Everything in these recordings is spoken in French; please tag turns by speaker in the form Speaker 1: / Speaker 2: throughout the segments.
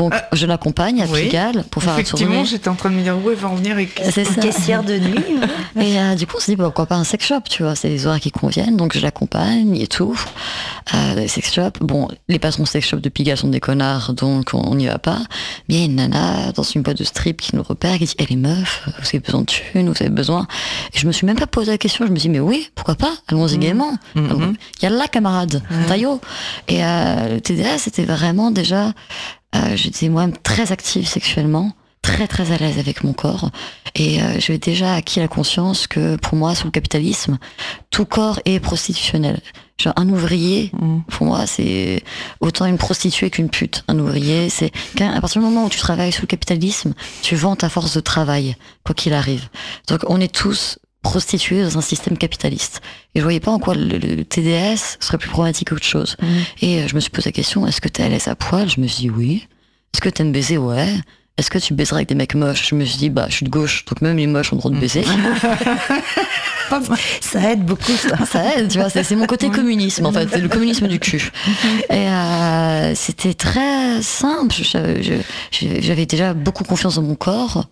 Speaker 1: Donc, je l'accompagne à Pigalle pour faire la tournée.
Speaker 2: Effectivement, j'étais en train de me dire où elle va en venir.
Speaker 3: C'est une caissière de nuit.
Speaker 1: Et du coup, on s'est dit, pourquoi pas un sex shop, tu vois, c'est des horaires qui conviennent, donc je l'accompagne et tout. Les sex shops, bon, les patrons sex shop de Pigalle sont des connards, donc on n'y va pas. Mais il y a une nana dans une boîte de strip qui nous repère, qui dit, les meufs, vous avez besoin de thunes, vous avez besoin. Et je me suis même pas posé la question, je me dis, mais oui, pourquoi pas, allons-y gaiement. Il y a là, camarade, taillot. Et le TDS, c'était vraiment déjà, j'étais moi-même très active sexuellement, très très à l'aise avec mon corps, et j'avais déjà acquis la conscience que pour moi, sous le capitalisme, tout corps est prostitutionnel. Genre un ouvrier, pour moi, c'est autant une prostituée qu'une pute. Un ouvrier, c'est à partir du moment où tu travailles sous le capitalisme, tu vends ta force de travail, quoi qu'il arrive. Donc on est tous prostitués dans un système capitaliste. Et je voyais pas en quoi le TDS serait plus problématique qu'autre chose. Et je me suis posé la question, est-ce que t'es à l'aise à poil? Je me suis dit oui. Est-ce que t'aimes baiser? Ouais. Est-ce que tu baiserais avec des mecs moches? Je me suis dit, je suis de gauche, donc même les moches ont le droit de baiser.
Speaker 3: Ça aide beaucoup, ça.
Speaker 1: Ça aide, tu vois, c'est mon côté communisme, en fait, c'est le communisme du cul. Et c'était très simple, j'avais déjà beaucoup confiance dans mon corps,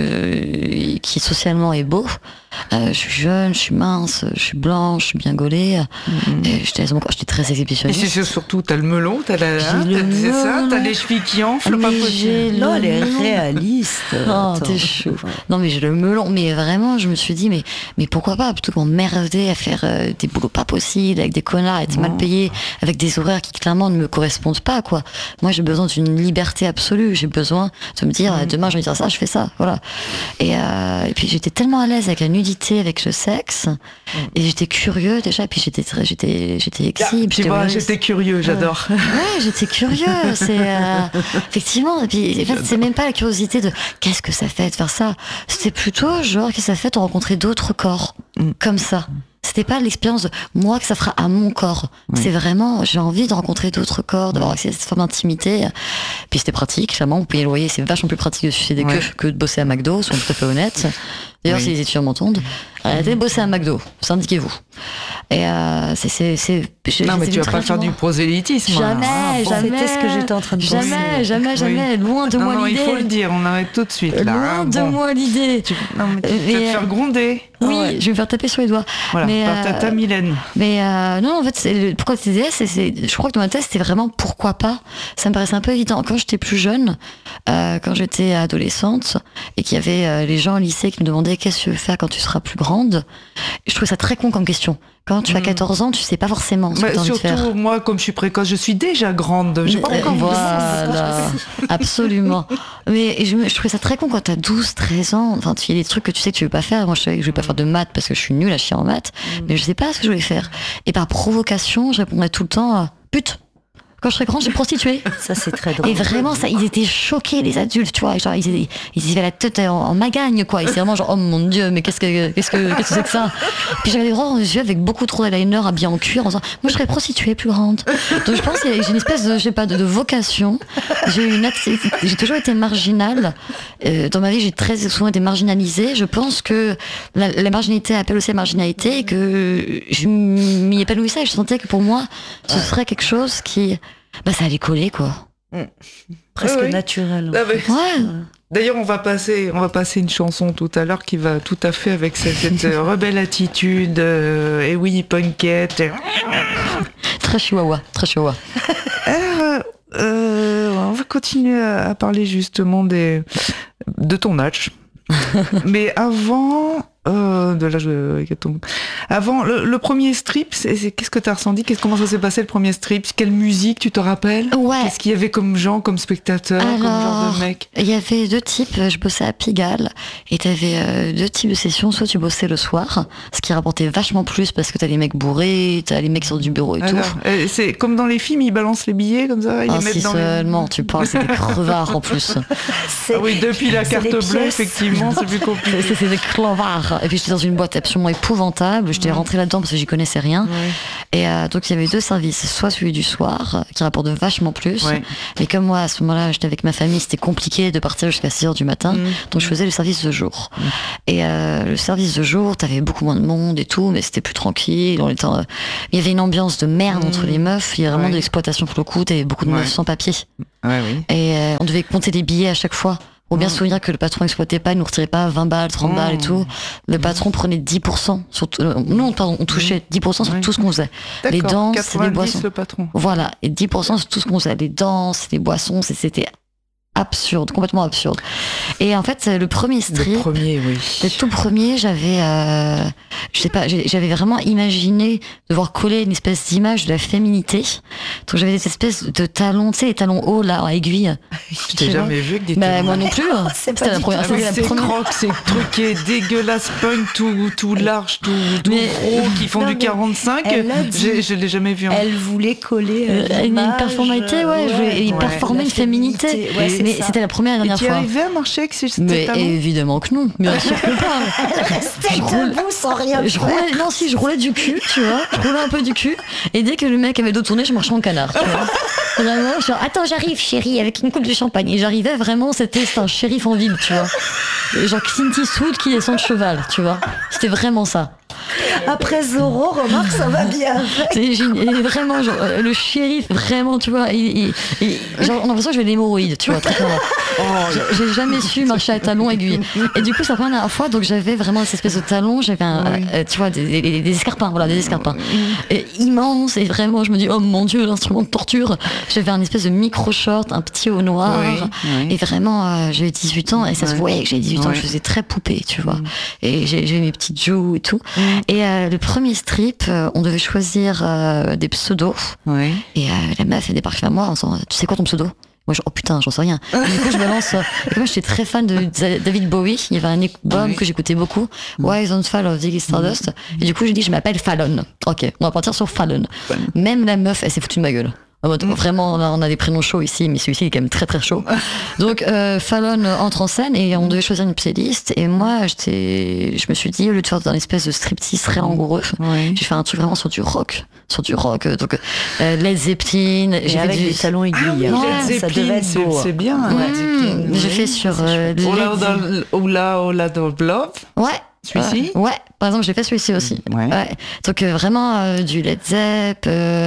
Speaker 1: qui socialement est beau. Je suis jeune, je suis mince, je suis blanche, je suis bien gaulée. Et j'étais très exhibitionniste.
Speaker 2: Et c'est surtout, t'as le melon, t'as les chevilles qui enflent, pas possible.
Speaker 3: Non, elle est réaliste.
Speaker 1: Non, t'es chou. Non, mais j'ai le melon. Mais vraiment, je me suis dit, mais pourquoi pas, plutôt qu'emmerder à faire des boulots pas possibles, avec des connards, être mal payé, avec des horaires qui clairement ne me correspondent pas, quoi. Moi, j'ai besoin d'une liberté absolue. J'ai besoin de me dire, demain, je vais dire ça, je fais ça, voilà. Et puis, j'étais tellement à l'aise avec la nudité, avec le sexe, et j'étais curieux déjà, et puis j'étais exhibe.
Speaker 2: Tu vois, j'étais curieux, j'adore.
Speaker 1: Ouais, j'étais curieux, c'est effectivement, et puis en fait, c'est même pas la curiosité de qu'est-ce que ça fait de faire ça, c'était plutôt genre qu'est-ce que ça fait de rencontrer d'autres corps, comme ça. C'était pas l'expérience de moi que ça fera à mon corps. C'est vraiment, j'ai envie de rencontrer d'autres corps, d'avoir accès à cette forme d'intimité. Puis c'était pratique, clairement, vous payez le loyer, c'est vachement plus pratique de sucer des queues que de bosser à McDo, soyons tout à fait honnêtes. D'ailleurs, si les étudiants m'entendent, arrêtez de bosser à McDo, syndiquez-vous. Et
Speaker 2: non, mais tu vas pas faire du prosélytisme.
Speaker 1: Jamais.
Speaker 3: C'était ce que j'étais en train de penser.
Speaker 1: Jamais. Loin de moi l'idée.
Speaker 2: Il faut le dire, on arrête tout de suite là.
Speaker 1: Loin de moi l'idée.
Speaker 2: Tu vas te faire gronder.
Speaker 1: Oui, je vais me faire taper sur les doigts.
Speaker 2: Voilà, par Tata Mylène.
Speaker 1: Mais non, en fait, pourquoi le TDS, je crois que dans ma tête, c'était vraiment pourquoi pas. Ça me paraissait un peu évident. Quand j'étais plus jeune, quand j'étais adolescente, et qu'il y avait les gens au lycée qui me demandaient qu'est-ce que tu veux faire quand tu seras plus grande, je trouvais ça très con comme question. Quand tu as 14 ans, tu sais pas forcément ce que tu as envie de faire.
Speaker 2: Surtout, moi, comme je suis précoce, je suis déjà grande. J'ai pas encore
Speaker 1: voilà, absolument. Mais je trouvais ça très con quand tu as 12, 13 ans. Enfin, il y a des trucs que tu sais que tu veux pas faire. Moi, je savais que je vais pas faire de maths parce que je suis nulle à chier en maths. Mais je sais pas ce que je voulais faire. Et par provocation, je répondais tout le temps pute. Quand je serais grande, j'ai prostituée.
Speaker 3: Ça, c'est très drôle.
Speaker 1: Et vraiment, ça, ils étaient choqués, les adultes, tu vois. Genre, ils avaient la tête en magagne, quoi. Ils étaient vraiment genre, oh mon Dieu, mais qu'est-ce que c'est que ça? Puis j'avais des grands yeux avec beaucoup trop d'eyeliner habillés en cuir, en disant, moi, je serais prostituée plus grande. Donc, je pense que j'ai une espèce de, je sais pas, de vocation. J'ai toujours été marginale. Dans ma vie, j'ai très souvent été marginalisée. Je pense que la marginalité appelle aussi la marginalité et que je m'y épanouissais. Je sentais que pour moi, ce serait quelque chose qui, ça allait coller, quoi.
Speaker 3: Presque naturel.
Speaker 2: D'ailleurs, on va passer une chanson tout à l'heure qui va tout à fait avec cette rebelle attitude. Et oui, punkette.
Speaker 1: Très chihuahua, très chihuahua.
Speaker 2: On va continuer à parler justement de ton âge. Mais avant le premier strip, qu'est-ce que tu as ressenti? Comment ça s'est passé le premier strip? Quelle musique tu te rappelles? Qu'est-ce qu'il y avait comme gens, comme spectateurs, comme genre de mec?
Speaker 1: Il y avait deux types. Je bossais à Pigalle et t'avais deux types de sessions. Soit tu bossais le soir, ce qui rapportait vachement plus parce que t'as les mecs bourrés, t'as les mecs sur du bureau et tout.
Speaker 2: C'est comme dans les films, ils balancent les billets comme ça, ils les mettent dans
Speaker 1: seulement tu parles, c'est des crevards en plus.
Speaker 2: Oui, depuis la carte bleue, effectivement, c'est plus compliqué.
Speaker 1: C'est des crevards. Et puis j'étais dans une boîte absolument épouvantable. J'étais rentrée là-dedans parce que j'y connaissais rien. Et donc il y avait 2 services, soit celui du soir qui rapporte vachement plus. Mais comme moi à ce moment-là j'étais avec ma famille, c'était compliqué de partir jusqu'à 6h du matin. Donc je faisais le service de jour. Et le service de jour, t'avais beaucoup moins de monde et tout, mais c'était plus tranquille. Il y avait une ambiance de merde entre les meufs. Il y a vraiment de l'exploitation pour le coup. T'avais beaucoup de meufs sans papier. Et on devait compter des billets à chaque fois. Faut bien se souvenir que le patron exploitait pas, il nous retirait pas 20 balles, 30 balles et tout. Le patron prenait 10% sur on touchait 10% sur tout ce qu'on faisait. Les danses, les boissons.
Speaker 2: Le patron.
Speaker 1: Voilà, et 10% sur tout ce qu'on faisait. Les danses, les boissons, c'était absurde, complètement absurde. Et en fait, le premier strip, le tout premier, j'avais vraiment imaginé devoir coller une espèce d'image de la féminité. Donc j'avais des espèces de talons, tu sais, les talons hauts là, en aiguille.
Speaker 2: Je t'ai jamais vu avec des talons.
Speaker 1: Moi non plus. C'était la première.
Speaker 2: C'est crocs, c'est truqué, dégueulasse, punk, tout large, tout gros, qui font du 45. Je l'ai jamais vu.
Speaker 3: Elle voulait coller
Speaker 1: une performalité, et performer une féminité. Mais c'était la première et dernière fois.
Speaker 2: Et tu arrivais à marcher avec ces talons ?
Speaker 1: Mais évidemment que non. Bien sûr que pas.
Speaker 3: Restait debout sans rien faire.
Speaker 1: Je roulais du cul, tu vois. Je roulais un peu du cul. Et dès que le mec avait dos tourné, je marchais en canard. Tu vois. Vraiment, genre, attends, j'arrive, chérie, avec une coupe de champagne. Et j'arrivais vraiment, c'était un shérif en ville, tu vois. Genre Clint Eastwood qui descend de cheval, tu vois. C'était vraiment ça.
Speaker 3: Après Zorro, remarque, ça va bien.
Speaker 1: C'est vraiment, genre, le shérif, vraiment, tu vois, genre, on a l'impression que j'ai des hémorroïdes, tu vois, très clairement. J'ai jamais su marcher à talons aiguilles. Et du coup, c'est la première fois, donc j'avais vraiment cette espèce de talon, j'avais tu vois, des escarpins, voilà, des escarpins. Immenses, et vraiment, je me dis, oh mon Dieu, l'instrument de torture. J'avais un espèce de micro-short, un petit haut noir. Et vraiment, j'avais 18 ans, et ça se voyait que j'avais 18 ans, je faisais très poupée, tu vois. Et j'ai mes petites joues et tout. Et le premier strip, on devait choisir des pseudos. Et la meuf, elle débarque vers moi en disant, tu sais quoi ton pseudo ? Moi, oh putain, j'en sais rien. Et du coup, je balance. Et moi, j'étais très fan de David Bowie. Il y avait un album que j'écoutais beaucoup, Rise and Fall of Ziggy Stardust. Et du coup, j'ai dit, je m'appelle Fallon. Ok, on va partir sur Fallon. Même la meuf, elle s'est foutue de ma gueule. Vraiment, on a des prénoms chauds ici, mais celui-ci il est quand même très très chaud. Donc Fallon entre en scène et on devait choisir une playlist. Et moi, je me suis dit, au lieu de faire un espèce de striptease très langoureux, j'ai fait un truc vraiment sur du rock. Donc Led Zeppelin.
Speaker 3: J'ai fait du talon aiguille.
Speaker 2: Led Zeppelin, c'est bien.
Speaker 1: J'ai fait sur
Speaker 2: Ola dans Love.
Speaker 1: Ouais.
Speaker 2: Celui-ci
Speaker 1: par exemple, j'ai fait celui-ci aussi. Donc vraiment du Led Zepp,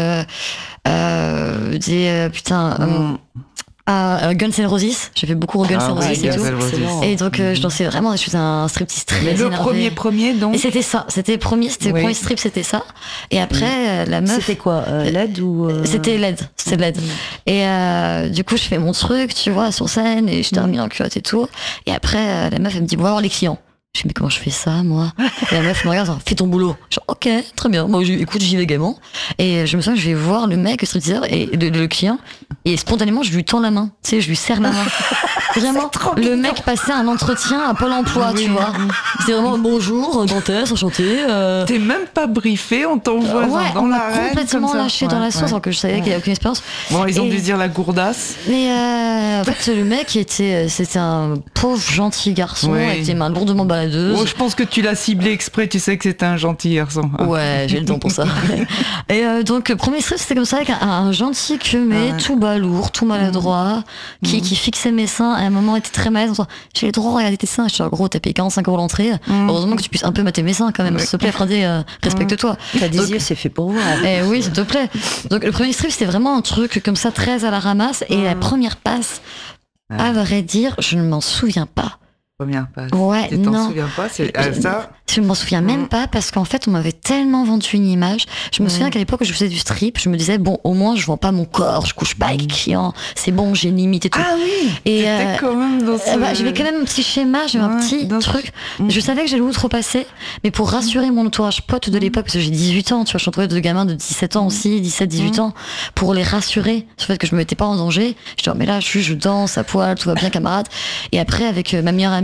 Speaker 1: Guns N' Roses, j'ai fait beaucoup Guns N' Roses et tout. Et donc je dansais vraiment, je faisais un striptease très énervé.
Speaker 2: Le premier donc.
Speaker 1: Et c'était ça, c'était le premier strip, c'était ça. Et après la meuf.
Speaker 3: C'était quoi, LED ou
Speaker 1: C'était LED. Et du coup je fais mon truc, tu vois, sur scène et je termine en culotte et tout. Et après la meuf elle me dit, bon, on va voir les clients. Je dis, mais comment je fais ça, moi? Et la meuf me regarde, genre, fais ton boulot. Genre, ok, très bien. Moi, écoute, j'y vais gaiement. Et je me sens, je vais voir le mec, le stripteaseur, et le client, et spontanément, je lui tends la main. Tu sais, je lui serre la main. Vraiment, le mec passait un entretien à Pôle emploi, tu vois. C'est vraiment, bonjour, dentesse, enchanté.
Speaker 2: T'es même pas briefé, on t'envoie dans la
Speaker 1: reine, complètement lâché dans la sauce, alors que je savais qu'il n'y avait aucune expérience.
Speaker 2: Bon, ils ont dû dire la gourdasse.
Speaker 1: Mais en fait, le mec, c'était un pauvre, gentil garçon, avec des mains lourdement baladeuses.
Speaker 2: Oh, je pense que tu l'as ciblé exprès, tu sais que c'était un gentil garçon.
Speaker 1: Ouais, j'ai le don pour ça. Et donc, premier strip, c'était comme ça, avec un gentil queumé, tout balourd, tout maladroit, qui fixait mes seins, à un moment était très mal, j'ai le droit de regarder tes seins. Je suis gros, t'as payé 45 € l'entrée. Heureusement que tu puisses un peu mater mes seins quand même, s'il te plaît, Freddy, respecte-toi.
Speaker 3: T'as des yeux, c'est fait pour vous.
Speaker 1: Oui, s'il te plaît. Donc, le premier strip, c'était vraiment un truc comme ça, très à la ramasse, et la première passe, à vrai dire, je ne m'en souviens pas.
Speaker 2: Première passe.
Speaker 1: Ouais,
Speaker 2: tu t'en souviens pas, c'est ça?
Speaker 1: Je m'en souviens même pas parce qu'en fait on m'avait tellement vendu une image. Je me souviens qu'à l'époque où je faisais du strip, je me disais bon, au moins je vends pas mon corps, je couche pas avec clients, c'est bon, j'ai une limite et tout.
Speaker 2: Ah oui. Et quand même dans
Speaker 1: j'avais quand même un petit schéma, j'avais un petit truc. Je savais que j'allais outrepasser, mais pour rassurer mon entourage pote de l'époque, parce que j'ai 18 ans, tu vois, je suis entourée de gamins de 17 ans aussi, 17, 18 ans, pour les rassurer sur le fait que je me mettais pas en danger. Je dis mais là je danse à poil, tout va bien camarade. Et après avec ma meilleure amie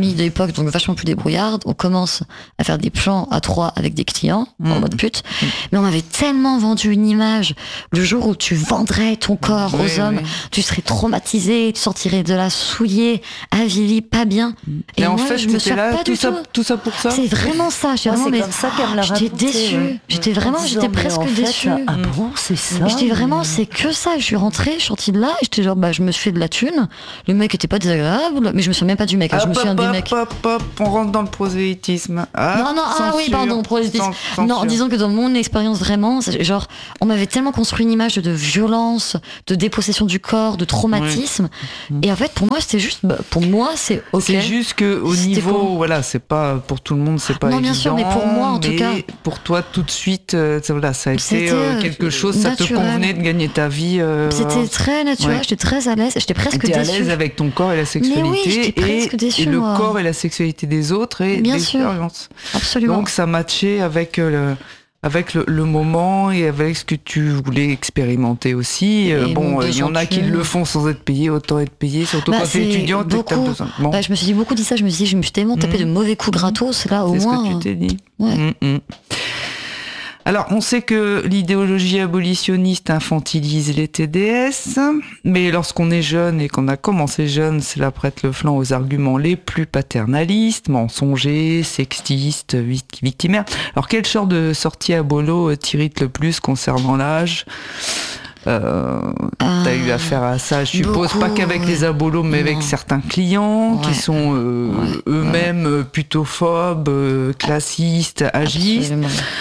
Speaker 1: amie de l'époque, donc vachement plus débrouillarde, on commence à faire des plans à 3 avec des clients, en mode pute. Mais on m'avait tellement vendu une image. Le jour où tu vendrais ton corps aux hommes, tu serais traumatisé, tu sortirais de là souillé, avili, pas bien.
Speaker 2: Et en fait, je me suis là, tout ça pour ça.
Speaker 1: C'est vraiment ça.
Speaker 3: C'est comme ça qu'elle me l'a raconté.
Speaker 1: J'étais déçue. J'étais presque déçue.
Speaker 3: Ah bon, c'est ça.
Speaker 1: J'étais vraiment, c'est que ça. Je suis rentrée, je suis sortie de là, j'étais genre, je me suis fait de la thune. Le mec était pas désagréable, mais je me souviens même pas du mec. Je me souviens du mec.
Speaker 2: On rentre dans le prosélytisme.
Speaker 1: Prosélytisme. Non, disons que dans mon expérience vraiment, genre, on m'avait tellement construit une image de violence, de dépossession du corps, de traumatisme. Et en fait, pour moi, c'était juste, pour moi, c'est ok.
Speaker 2: C'est juste que au niveau, voilà, c'est pas pour tout le monde, c'est pas évident.
Speaker 1: Non, bien sûr, mais pour moi, en tout cas.
Speaker 2: Pour toi, tout de suite, voilà, ça a été quelque chose, ça te convenait de gagner ta vie.
Speaker 1: C'était très naturel, j'étais très à l'aise, j'étais presque déçue.
Speaker 2: T'es à l'aise avec ton corps et la sexualité.
Speaker 1: Mais oui, j'étais presque déçue,
Speaker 2: et le corps et la sexualité des autres et l'expérience.
Speaker 1: Absolument.
Speaker 2: Donc ça matchait avec le moment et avec ce que tu voulais expérimenter aussi. Il y en a qui le font sans être payés, autant être payés, surtout quand t'es étudiante et que t'as besoin.
Speaker 1: Je me suis dit beaucoup dit ça, je me suis tellement tapé de mauvais coups gratos, là au moins.
Speaker 2: C'est ce que tu t'es dit. Ouais. Alors, on sait que l'idéologie abolitionniste infantilise les TDS, mais lorsqu'on est jeune et qu'on a commencé jeune, cela prête le flanc aux arguments les plus paternalistes, mensongers, sexistes, victimaires. Alors, quel genre de sortie abolo t'irrite le plus concernant l'âge ? T'as eu affaire à ça, je suppose, pas qu'avec les abolos, mais avec certains clients qui sont eux-mêmes plutôt phobes, classistes, agistes.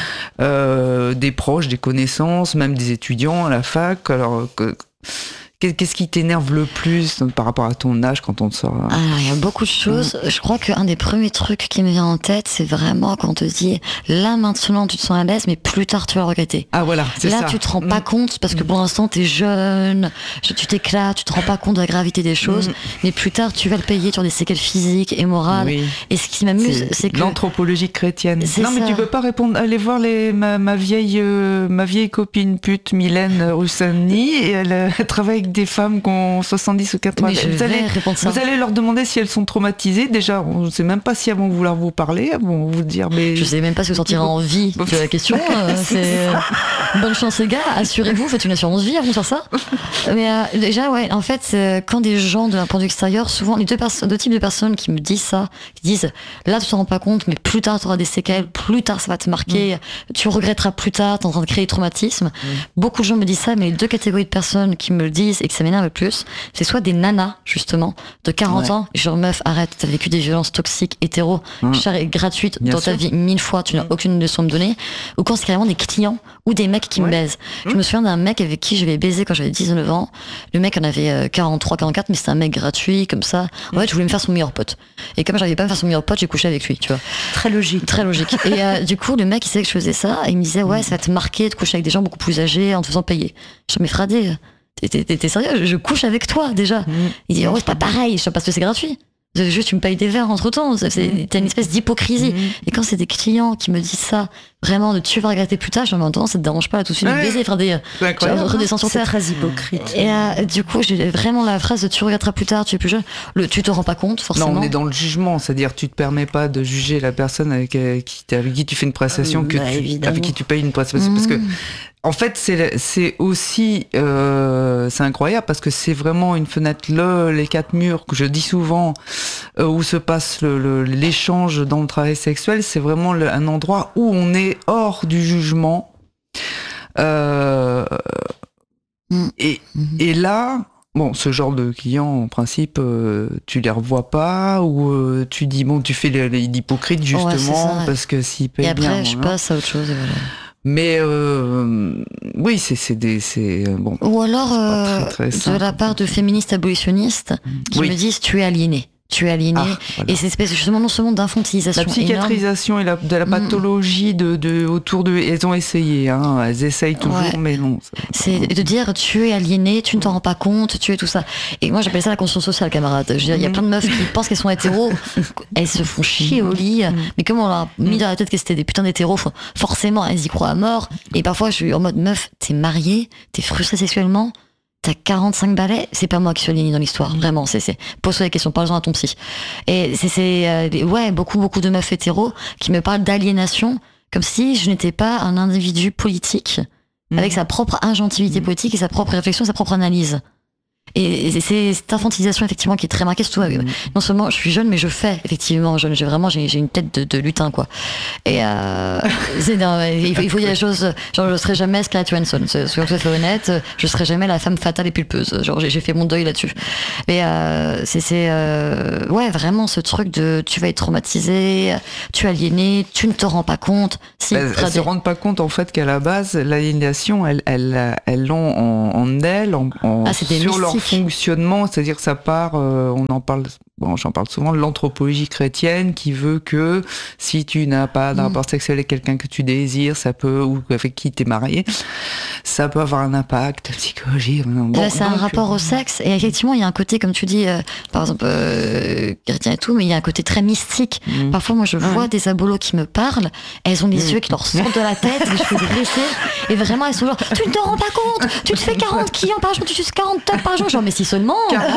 Speaker 2: Des proches, des connaissances, même des étudiants à la fac. Alors, qu'est-ce qui t'énerve le plus par rapport à ton âge quand on te sort?
Speaker 1: Alors, il y a beaucoup de choses. Je crois qu'un des premiers trucs qui me vient en tête, c'est vraiment quand on te dit, là maintenant tu te sens à l'aise, mais plus tard tu vas le regretter.
Speaker 2: Ah voilà, c'est ça.
Speaker 1: Là tu te rends pas compte parce que pour l'instant t'es jeune, tu t'éclates, tu te rends pas compte de la gravité des choses, mais plus tard tu vas le payer sur des séquelles physiques et morales. Oui. Et ce qui m'amuse, c'est que
Speaker 2: l'anthropologie chrétienne. Non, mais tu peux pas répondre. Allez voir ma vieille copine pute Mylène Russani, et elle travaille avec des femmes qui ont 70 ou 80 ans. Vous allez leur demander si elles sont traumatisées. Déjà, on ne sait même pas si elles vont vouloir vous parler, elles vont vous dire. Mais
Speaker 1: je sais même pas si vous sortirez en vie de la question. Bonne chance les gars, assurez-vous, faites une assurance vie avant de faire ça. Mais déjà, en fait, quand des gens d'un point de vue extérieur, souvent les deux types de personnes qui me disent ça, qui disent là tu t'en rends pas compte, mais plus tard tu auras des séquelles, plus tard ça va te marquer, tu regretteras plus tard, t'es en train de créer des traumatismes. Beaucoup de gens me disent ça, mais les deux catégories de personnes qui me le disent et que ça m'énerve le plus, c'est soit des nanas justement de 40 ans, genre meuf arrête, t'as vécu des violences toxiques hétéro, chère et gratuite dans ta vie 1000 fois, tu n'as aucune leçon à me donner, ou quand c'est carrément des clients ou des mecs qui me baisent. Je me souviens d'un mec avec qui je vais baiser quand j'avais 19 ans. Le mec en avait 43, 44, mais c'était un mec gratuit comme ça. En fait, je voulais me faire son meilleur pote. Et comme j'arrivais pas à me faire son meilleur pote, j'ai couché avec lui, tu vois.
Speaker 3: Très logique.
Speaker 1: Très logique. Et du coup, le mec, il savait que je faisais ça, et il me disait ça va te marquer de coucher avec des gens beaucoup plus âgés en te faisant payer. Je dis mais Fradé, t'es sérieux? Je couche avec toi déjà. Il dit c'est pas pareil, je sais pas parce que c'est gratuit. Juste tu me payes des verres entre temps, t'as une espèce d'hypocrisie. Et quand c'est des clients qui me disent ça, vraiment de tu vas regretter plus tard, je me dis ça te dérange pas là tout de suite de baiser, frère des redescends sur terre.
Speaker 3: C'est très hypocrite.
Speaker 1: Et du coup j'ai vraiment la phrase de tu regretteras plus tard, tu es plus jeune, tu te rends pas compte forcément.
Speaker 2: Non, on est dans le jugement, c'est-à-dire tu te permets pas de juger la personne avec qui tu fais une prestation avec qui tu payes une prestation, parce que en fait, c'est aussi c'est incroyable parce que c'est vraiment une fenêtre, les quatre murs que je dis souvent où se passe l'échange dans le travail sexuel. C'est vraiment un endroit où on est hors du jugement. Et là, bon, ce genre de clients, en principe, tu les revois pas, ou tu dis tu fais l'hypocrite justement parce que s'ils payent bien.
Speaker 1: Et après, je passe à autre chose. Voilà.
Speaker 2: Mais oui, c'est bon.
Speaker 1: Ou alors très de la part de féministes abolitionnistes qui me disent tu es aliéné. Tu es aliéné. Voilà. Et c'est espèce justement non seulement d'infantilisation.
Speaker 2: La psychiatrisation énorme. Et de la pathologie autour de. Elles ont essayé, elles essayent toujours, mais non.
Speaker 1: C'est de dire tu es aliéné, tu ne t'en rends pas compte, tu es tout ça. Et moi j'appelle ça la conscience sociale, camarade. Il y a plein de meufs qui pensent qu'elles sont hétéros, elles se font chier au lit, mais comme on leur a mis dans la tête que c'était des putains d'hétéros, forcément elles y croient à mort. Et parfois je suis en mode meuf, t'es mariée, t'es frustrée sexuellement. t'as 45 balais, c'est pas moi qui suis aliénée dans l'histoire, vraiment, pose-toi la question, parle-en à ton psy. Et beaucoup de meufs hétéros qui me parlent d'aliénation, comme si je n'étais pas un individu politique, avec sa propre agentivité politique et sa propre réflexion, sa propre analyse. Et c'est cette infantilisation effectivement qui est très marquée, surtout non seulement je suis jeune, mais je fais effectivement jeune. J'ai une tête de lutin, quoi. Et il faut dire les choses. Genre, je serai jamais Scarlett Johansson. Soyons tout à fait honnête, je serai jamais la femme fatale et pulpeuse. Genre, j'ai fait mon deuil là-dessus. Mais vraiment ce truc de tu vas être traumatisé, tu es aliéné, tu ne te rends pas compte.
Speaker 2: Elles se rendent pas compte en fait qu'à la base l'aliénation, elles l'ont en elles, sur leur fonctionnement, c'est-à-dire que ça part, j'en parle souvent, de l'anthropologie chrétienne qui veut que si tu n'as pas d'un rapport sexuel avec quelqu'un que tu désires, ça peut, ou avec qui t'es marié, ça peut avoir un impact psychologique.
Speaker 1: C'est un rapport au sexe, et effectivement il y a un côté, comme tu dis, par exemple chrétien et tout, mais il y a un côté très mystique. Parfois moi je vois des abolos qui me parlent, elles ont les yeux qui leur sortent de la tête, les cheveux dressés, et vraiment elles sont genre, tu ne te rends pas compte, tu te fais 40 clients par jour, tu suces 40 tops par jour, genre mais si seulement
Speaker 2: 40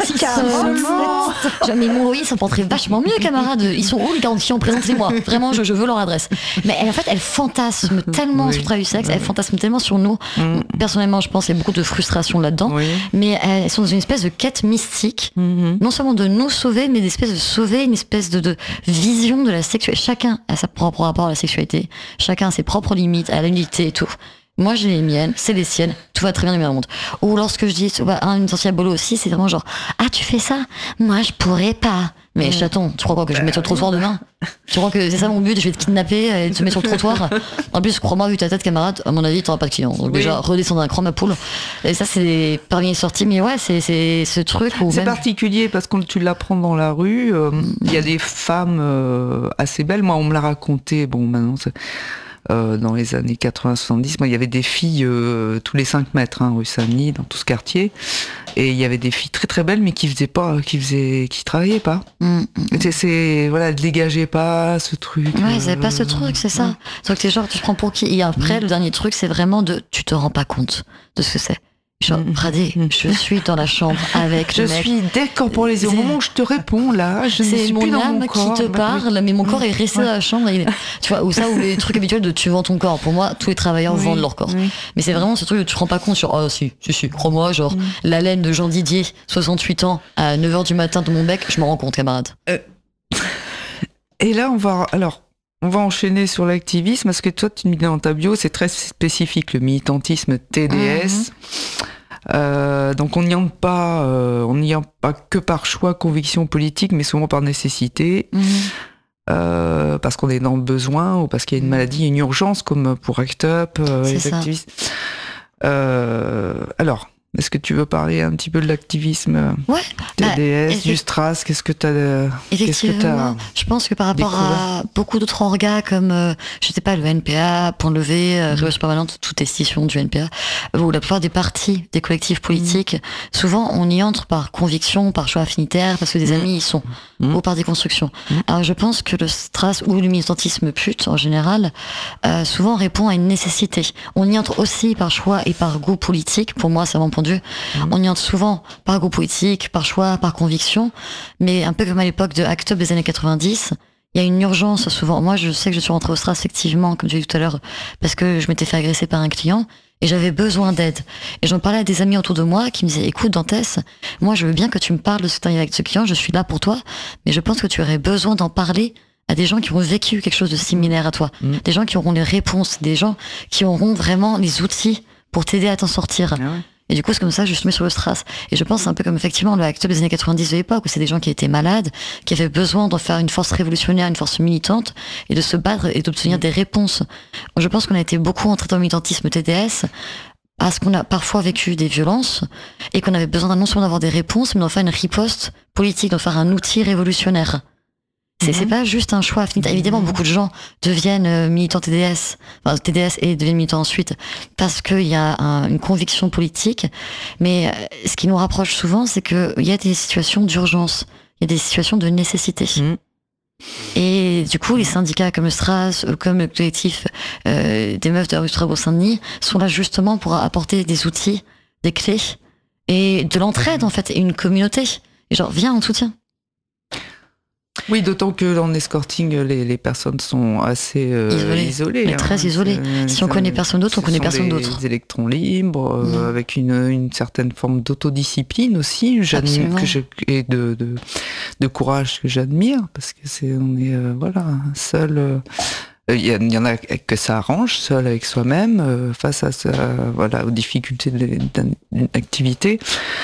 Speaker 1: genre, mais mon oui, ça porterait vachement mieux, camarades. Ils sont où les 40 clients? Présentez-moi. Vraiment, je veux leur adresse. Mais en fait, elles fantasment tellement sur le travail du sexe, elles fantasment tellement sur nous. Personnellement, je pense qu'il y a beaucoup de frustration là-dedans. Mais elles sont dans une espèce de quête mystique, non seulement de nous sauver, mais d'espèce de sauver une espèce de vision de la sexualité. Chacun a sa propre rapport à la sexualité. Chacun a ses propres limites, à la nudité et tout. Moi, j'ai les miennes, c'est les siennes, tout va très bien dans le monde. Ou lorsque je dis, une sortie à bolo aussi, c'est vraiment genre, ah, tu fais ça? Moi, je pourrais pas. Mais chaton, tu crois quoi, que je vais me mettre sur le trottoir demain? Tu crois que c'est ça mon but, je vais te kidnapper et te mettre sur le trottoir? En plus, crois-moi, vu ta tête, camarade, à mon avis, t'auras pas de clients. Donc déjà, redescendre un cran, ma poule. Et ça, c'est parmi les sorties, mais ouais, c'est ce truc où
Speaker 2: c'est même... particulier parce que tu l'apprends dans la rue, il y a des femmes assez belles. Moi, on me l'a raconté, bon, maintenant, c'est... dans les années 80-70, moi, il y avait des filles tous les 5 mètres, rue Saint-Denis, dans tout ce quartier, et il y avait des filles très très belles, mais qui travaillaient pas. Voilà, dégageaient pas ce truc.
Speaker 1: Ouais, ils avaient pas ce truc, c'est ça. Donc t'es genre, tu te prends pour qui? Et après, le dernier truc, c'est vraiment tu te rends pas compte de ce que c'est. Genre, Bradé, je suis dans la chambre avec le mec.
Speaker 2: Je suis décorporisée. Au moment où je te réponds, là, je ne suis plus dans mon corps.
Speaker 1: C'est mon âme qui te parle, mais mon corps est resté dans la chambre. Tu vois, ou les trucs habituels de tu vends ton corps. Pour moi, tous les travailleurs vendent leur corps. Mais c'est vraiment ce truc où tu te rends pas compte sur, oh si, crois-moi, genre, la laine de Jean Didier, 68 ans, à 9h du matin de mon bec, je m'en rends compte, camarade.
Speaker 2: Et là, on va enchaîner sur l'activisme, parce que toi, tu me dis dans ta bio, c'est très spécifique, le militantisme TDS. Donc on n'y entre pas que par choix, conviction politique, mais souvent par nécessité, parce qu'on est dans le besoin, ou parce qu'il y a une maladie, une urgence, comme pour ACT UP, les activistes. Alors, est-ce que tu veux parler un petit peu de l'activisme TDS, du Stras? Qu'est-ce que tu as
Speaker 1: Effectivement, je pense que par rapport à beaucoup d'autres orgas comme, je sais pas, le NPA, Point Levé, Révolution Permanente, toutes les scissions du NPA, ou la plupart des partis, des collectifs politiques, souvent on y entre par conviction, par choix affinitaire, parce que des amis y sont, ou par déconstruction. Alors je pense que le Stras ou le militantisme pute en général, souvent répond à une nécessité. On y entre aussi par choix et par goût politique, pour moi c'est mon point de vue. On y entre souvent par goût politique, par choix, par conviction, mais un peu comme à l'époque de ACT UP des années 90, il y a une urgence souvent. Moi, je sais que je suis rentrée au Stras effectivement, comme tu as dit tout à l'heure, parce que je m'étais fait agresser par un client et j'avais besoin d'aide. Et j'en parlais à des amis autour de moi qui me disaient, écoute Dantès, moi je veux bien que tu me parles de ce que tu as avec ce client, je suis là pour toi, mais je pense que tu aurais besoin d'en parler à des gens qui ont vécu quelque chose de similaire à toi, des gens qui auront les réponses, des gens qui auront vraiment les outils pour t'aider à t'en sortir. Et du coup, c'est comme ça que je suis tombée sur le Stras. Et je pense c'est un peu comme effectivement le ACT UP des années 90 de l'époque, où c'est des gens qui étaient malades, qui avaient besoin d'en faire une force révolutionnaire, une force militante, et de se battre et d'obtenir des réponses. Je pense qu'on a été beaucoup entré dans le militantisme TDS, parce qu'on a parfois vécu des violences, et qu'on avait besoin non seulement d'avoir des réponses, mais d'en faire une riposte politique, d'en faire un outil révolutionnaire. C'est pas juste un choix affinitaire. Évidemment, beaucoup de gens deviennent militants TDS, enfin TDS et deviennent militants ensuite, parce qu'il y a une conviction politique. Mais ce qui nous rapproche souvent, c'est qu'il y a des situations d'urgence, il y a des situations de nécessité. Et du coup, les syndicats comme le Stras, comme le collectif des meufs de la rue Strasbourg-Saint-Denis sont là justement pour apporter des outils, des clés et de l'entraide en fait, et une communauté. Et genre, viens, on te soutient.
Speaker 2: Oui, d'autant que en escorting, les personnes sont assez isolées.
Speaker 1: Mais très isolées. Si on connaît personne d'autre, on connaît personne d'autre.
Speaker 2: Des électrons libres, avec une certaine forme d'autodiscipline aussi, et de courage que j'admire, parce que on est seul. Il y en a que ça arrange, seul avec soi-même, face à aux difficultés d'une activité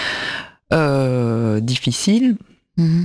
Speaker 2: difficile.
Speaker 1: Il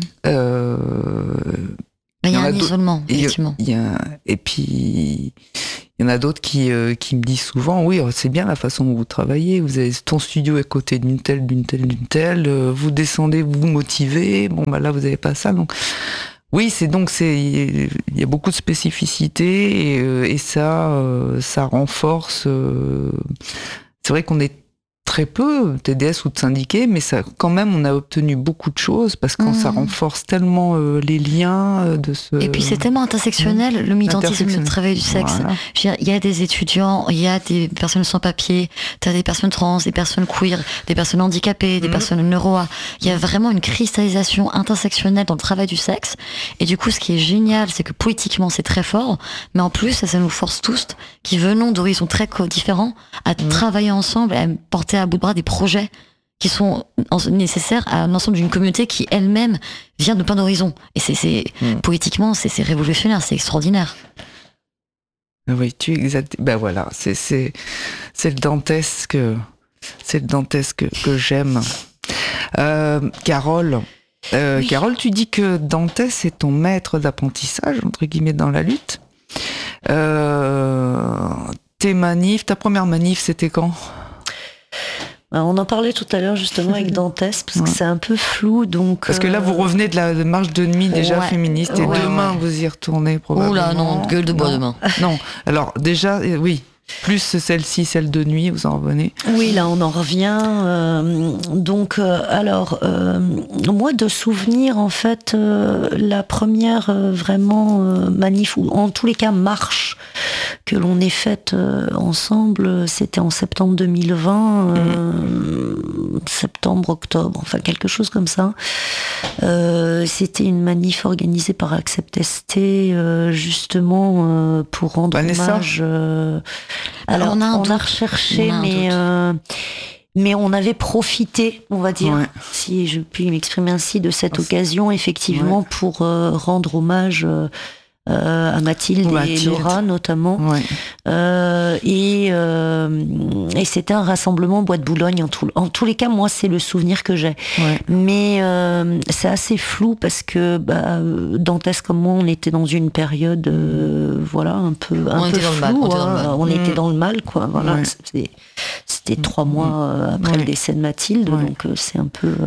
Speaker 1: y a un isolement, effectivement.
Speaker 2: Et puis, il y en a d'autres qui me disent souvent, oui, c'est bien la façon dont vous travaillez, vous avez ton studio à côté d'une telle, vous descendez, vous vous motivez, là, vous n'avez pas ça, donc... Oui, il y a beaucoup de spécificités, et ça renforce... c'est vrai qu'on est très peu TDS ou de syndiqués, mais ça, quand même, on a obtenu beaucoup de choses parce que ça renforce tellement les liens de ce...
Speaker 1: Et puis c'est tellement intersectionnel, le militantisme, le travail du sexe. Voilà. Il y a des étudiants, il y a des personnes sans papier, t'as des personnes trans, des personnes queer, des personnes handicapées, des personnes neuroa. Il y a vraiment une cristallisation intersectionnelle dans le travail du sexe. Et du coup, ce qui est génial, c'est que politiquement, c'est très fort, mais en plus, ça nous force tous, qui venons d'horizons très différents, à travailler ensemble, à porter à bout de bras des projets qui sont nécessaires à l'ensemble d'une communauté qui elle-même vient de plein d'horizons. Et politiquement, c'est révolutionnaire, c'est extraordinaire.
Speaker 2: Oui, voilà, c'est le dantesque que j'aime. Carole, tu dis que Dantès est ton maître d'apprentissage, entre guillemets, dans la lutte. Tes manifs, ta première manif, c'était quand ?
Speaker 3: On en parlait tout à l'heure justement avec Dantès, parce que c'est un peu flou, donc...
Speaker 2: Parce que là, vous revenez de la marche de nuit déjà féministe, et demain, vous y retournez probablement.
Speaker 1: Oula, non, gueule de bois demain.
Speaker 2: Non, alors déjà, oui, plus celle-ci, celle de nuit, vous en revenez.
Speaker 3: Oui, là, on en revient. Moi, de souvenir, en fait, la première vraiment manif, ou en tous les cas marche, que l'on ait faite ensemble, c'était en septembre 2020, septembre-octobre, enfin quelque chose comme ça. C'était une manif organisée par Accept ST, justement pour rendre hommage... Alors, on a recherché, mais on avait profité, on va dire, si je puis m'exprimer ainsi, de cette occasion, effectivement, pour rendre hommage à Mathilde et Laura, notamment. Et c'était un rassemblement Bois de Boulogne. En tous les cas, moi, c'est le souvenir que j'ai. Mais c'est assez flou parce que Dantès comme moi, on était dans une période un peu flou. On était dans le mal, quoi. Voilà. C'était 3 mois après le décès de Mathilde, donc c'est un peu...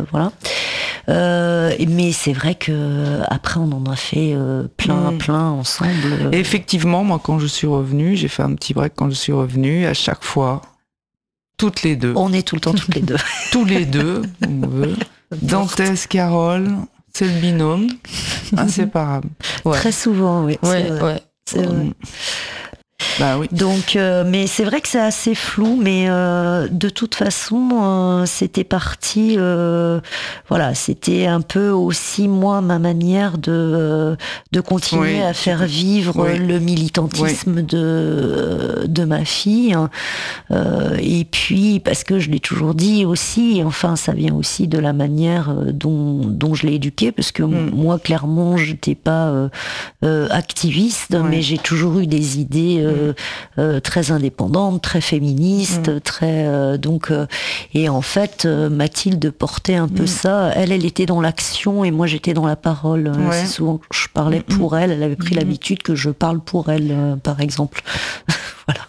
Speaker 3: mais c'est vrai que après on en a fait plein ensemble.
Speaker 2: Et effectivement, moi quand je suis revenue, j'ai fait un petit break quand je suis revenue, à chaque fois, toutes les deux.
Speaker 3: On est tout le temps toutes les deux.
Speaker 2: Tous les deux, on veut. Dantès, Carole, c'est le binôme, inséparable.
Speaker 3: Très souvent, oui. C'est vrai.
Speaker 2: Bah oui.
Speaker 3: Donc, mais c'est vrai que c'est assez flou, mais de toute façon, c'était parti. C'était un peu aussi moi ma manière de continuer à faire vivre le militantisme de ma fille. Et puis parce que je l'ai toujours dit aussi. Enfin, ça vient aussi de la manière dont je l'ai éduquée, parce que moi clairement, j'étais pas activiste, mais j'ai toujours eu des idées. Très indépendante, très féministe, très et en fait Mathilde portait un peu ça. Elle était dans l'action et moi j'étais dans la parole. C'est souvent que je parlais pour elle. Elle avait pris l'habitude que je parle pour elle, par exemple. Voilà.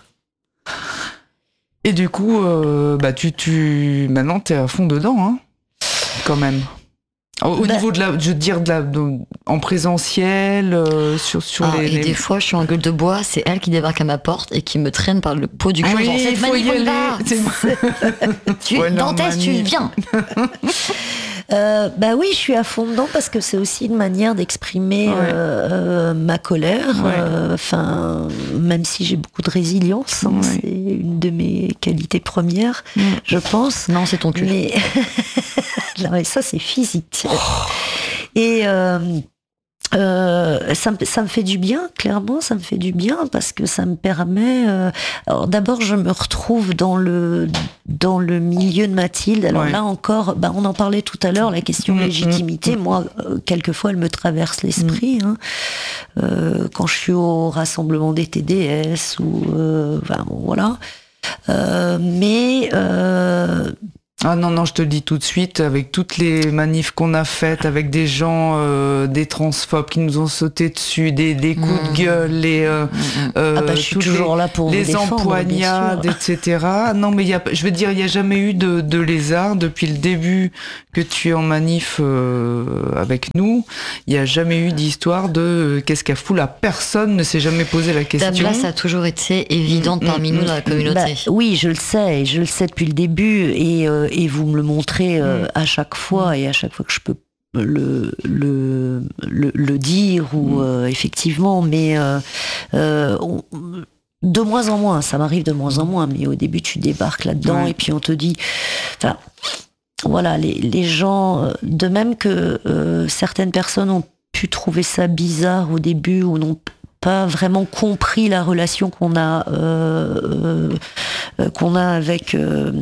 Speaker 2: Et du coup, maintenant t'es à fond dedans, hein, quand même. Au niveau en présentiel, sur les...
Speaker 1: Et des fois, je suis en gueule de bois, c'est elle qui débarque à ma porte et qui me traîne par le pot du cul.
Speaker 2: Oui, il faut y aller.
Speaker 1: Dantès, tu viens.
Speaker 3: Bah oui, je suis à fond dedans parce que c'est aussi une manière d'exprimer ma colère. Enfin, même si j'ai beaucoup de résilience, c'est une de mes qualités premières, je pense.
Speaker 1: Non, c'est ton cul.
Speaker 3: Mais non, mais ça, c'est physique. Et ça me fait du bien, clairement, ça me fait du bien parce que ça me permet. Alors d'abord, je me retrouve dans le milieu de Mathilde. Alors là encore, on en parlait tout à l'heure, la question de légitimité. Moi, quelquefois, elle me traverse l'esprit. Quand je suis au rassemblement des TDS ou voilà.
Speaker 2: Ah non, je te le dis tout de suite, avec toutes les manifs qu'on a faites, avec des gens, des transphobes qui nous ont sauté dessus, des coups de gueule,
Speaker 3: je suis toujours là pour
Speaker 2: les empoignades, etc. Non, mais je veux dire, il n'y a jamais eu de lézard depuis le début que tu es en manif avec nous. Il n'y a jamais eu d'histoire de qu'est-ce qu'a foutu la personne ne s'est jamais posé la question.
Speaker 1: Ta place a toujours été évidente parmi nous dans la communauté.
Speaker 3: Oui, je le sais depuis le début et vous me le montrez à chaque fois et à chaque fois que je peux le dire ou effectivement, mais de moins en moins, ça m'arrive de moins en moins, mais au début tu débarques là-dedans et puis on te dit, enfin voilà, les gens, de même que certaines personnes ont pu trouver ça bizarre au début ou n'ont pas vraiment compris la relation qu'on a avec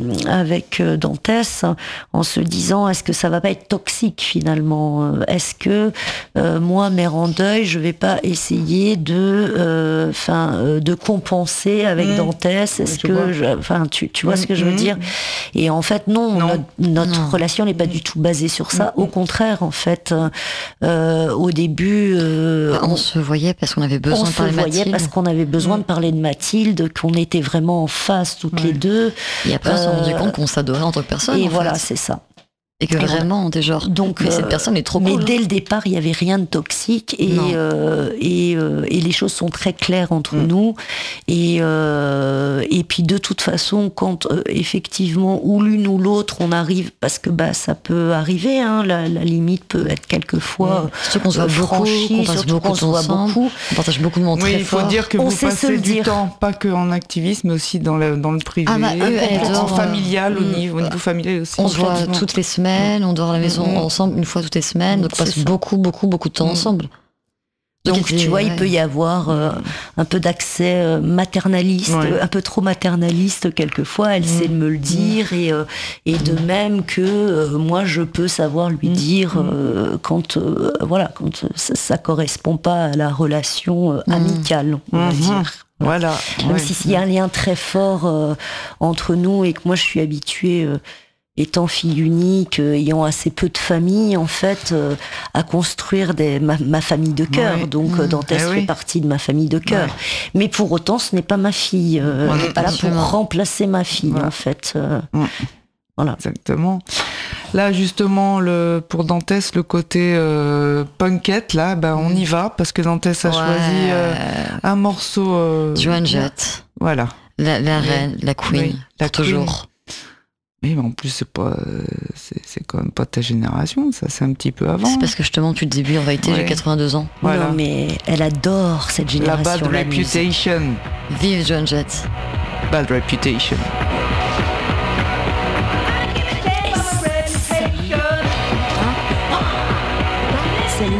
Speaker 3: Dantès, en se disant est-ce que ça va pas être toxique finalement, est-ce que moi, mère en deuil, je vais pas essayer de compenser avec Dantès, est-ce que tu vois ce que je veux dire, et en fait non. Notre relation n'est pas du tout basée sur ça, au contraire en fait, au début
Speaker 1: on se voyait parce qu'on avait besoin de parler de Mathilde.
Speaker 3: Parce qu'on avait besoin de parler de Mathilde, qu'on était vraiment en face toutes les deux.
Speaker 1: Et après, on s'est rendu compte qu'on s'adorait en tant que personne.
Speaker 3: Et voilà, c'est ça.
Speaker 1: Et que vraiment, on était genre, donc, mais cette personne est trop cool.
Speaker 3: Mais dès le départ, il n'y avait rien de toxique et les choses sont très claires entre nous. Et puis de toute façon, quand effectivement, ou l'une ou l'autre, on arrive, parce que ça peut arriver, la limite peut être quelquefois
Speaker 1: surtout qu'on se voit
Speaker 3: franchie,
Speaker 1: beaucoup, qu'on se voit beaucoup, on partage beaucoup de moments très forts.
Speaker 2: Il faut dire que vous passez du temps, pas que en activisme, mais aussi dans le privé, en familial, au niveau familial aussi.
Speaker 1: On se voit toutes les semaines. On dort à la maison ensemble une fois toutes les semaines, donc on passe beaucoup de temps ensemble.
Speaker 3: Donc tu vois, il peut y avoir un peu d'accès maternaliste, un peu trop maternaliste quelquefois, elle sait me le dire, et de même que moi je peux savoir lui dire quand ça correspond pas à la relation amicale, on va dire.
Speaker 2: Voilà.
Speaker 3: Même s'il y a un lien très fort entre nous et que moi je suis habituée, étant fille unique, ayant assez peu de famille, en fait, à construire ma famille de cœur. Donc, Dantès fait partie de ma famille de cœur. Mais pour autant, ce n'est pas ma fille. Elle n'est pas là pour remplacer ma fille, en fait. Voilà.
Speaker 2: Exactement. Là, justement, pour Dantès, le côté punkette, là, on y va, parce que Dantès a choisi un morceau...
Speaker 1: Joan Jett.
Speaker 2: Voilà.
Speaker 1: La reine, la queen, toujours.
Speaker 2: Oui, mais en plus, c'est quand même pas ta génération, ça, c'est un petit peu avant.
Speaker 1: C'est parce que justement, depuis le début, en réalité, j'ai 82 ans.
Speaker 3: Voilà. Non, mais elle adore cette génération.
Speaker 2: La Bad Reputation.
Speaker 1: Vive Joan Jett.
Speaker 2: Bad Reputation.